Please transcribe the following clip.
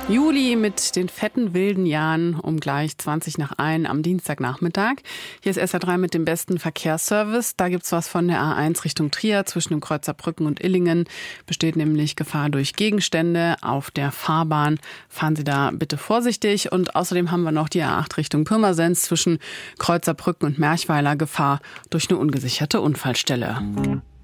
Juli mit den fetten wilden Jahren um gleich 20 nach 1 am Dienstagnachmittag. Hier ist SR3 mit dem besten Verkehrsservice. Da gibt's was von der A1 Richtung Trier zwischen dem Kreuzer Brücken und Illingen. Besteht nämlich Gefahr durch Gegenstände auf der Fahrbahn. Fahren Sie da bitte vorsichtig. Und außerdem haben wir noch die A8 Richtung Pirmasens zwischen Kreuzer Brücken und Merchweiler. Gefahr durch eine ungesicherte Unfallstelle.